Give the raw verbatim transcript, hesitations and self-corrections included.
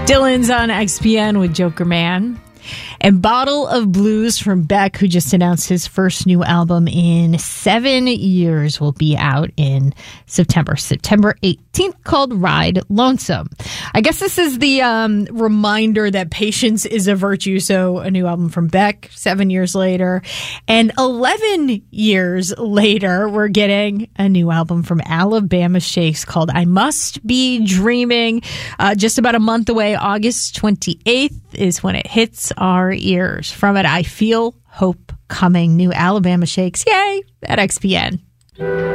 Dylan's on X P N with Joker Man. And Bottle of Blues from Beck, who just announced his first new album in seven years, will be out in September, September eighteenth, called Ride Lonesome. I guess this is the um, reminder that patience is a virtue. So a new album from Beck, seven years later. And eleven years later, we're getting a new album from Alabama Shakes called I Must Be Dreaming. Uh, just about a month away, August twenty-eighth is when it hits our ears. From it, I Feel Hope Coming. New Alabama Shakes. Yay! At X P N.